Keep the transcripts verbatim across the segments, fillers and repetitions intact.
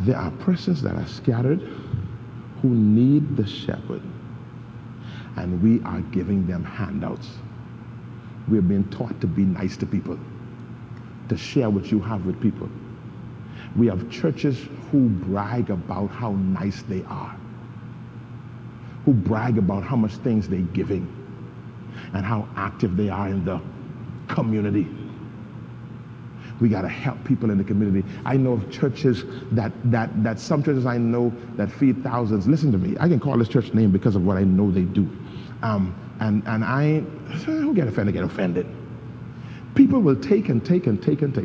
There are persons that are scattered who need the shepherd, and we are giving them handouts. We're being taught to be nice to people, to share what you have with people. We have churches who brag about how nice they are, who brag about how much things they're giving and how active they are in the community. We got to help people in the community. I know of churches that, that, that some churches I know that feed thousands. Listen to me. I can call this church name because of what I know they do. Um, and, and I, who get offended, get offended. People will take and take and take and take.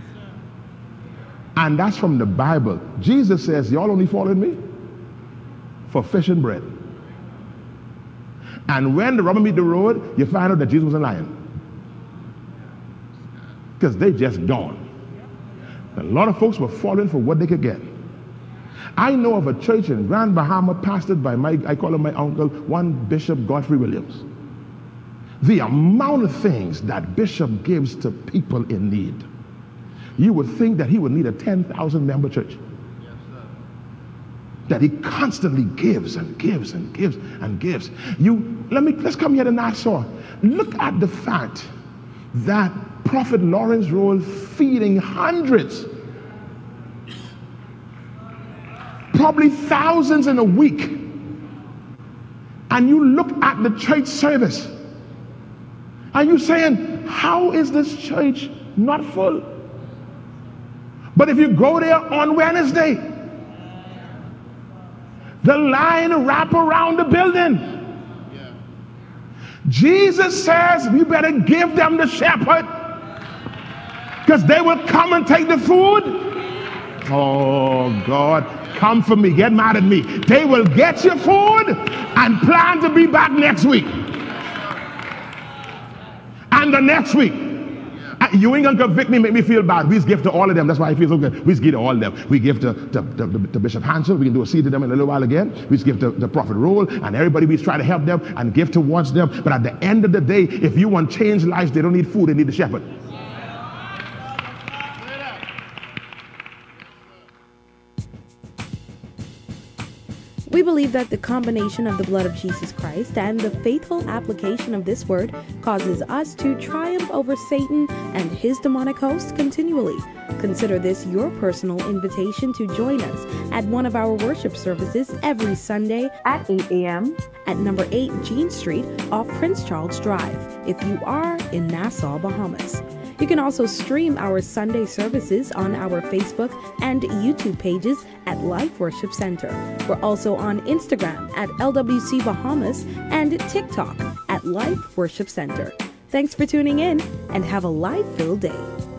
And that's from the Bible. Jesus says, y'all only follow me for fish and bread. And when the rubber meet the road, you find out that Jesus was a lion. Because they just gone. A lot of folks were falling for what they could get. I know of a church in Grand Bahama pastored by my, I call him my uncle, one Bishop Godfrey Williams. The amount of things that Bishop gives to people in need, you would think that he would need a ten thousand member church. Yes, sir. That he constantly gives and gives and gives and gives. You, let me, let's come here to Nassau. Look at the fact that Prophet Lawrence Roll feeding hundreds, probably thousands in a week, and you look at the church service and you're saying, how is this church not full? But if you go there on Wednesday, the line wrap around the building. Jesus says you better give them the shepherd, because they will come and take the food. Oh God, come for me, get mad at me. They will get your food and plan to be back next week. And the next week. You ain't gonna convict me, make me feel bad. We just give to all of them. That's why I feel so good. We just give to all of them. We give to, to, to, to Bishop Hansel. We can do a seed to them in a little while again. We just give to the Prophet Roll, and everybody, we try to help them and give towards them. But at the end of the day, if you want change lives, they don't need food, they need the shepherd. We believe that the combination of the blood of Jesus Christ and the faithful application of this word causes us to triumph over Satan and his demonic hosts continually. Consider this your personal invitation to join us at one of our worship services every Sunday at eight a.m. at number eight Jean Street off Prince Charles Drive if you are in Nassau, Bahamas. You can also stream our Sunday services on our Facebook and YouTube pages at Life Worship Center. We're also on Instagram at L W C Bahamas and TikTok at Life Worship Center. Thanks for tuning in and have a life-filled day.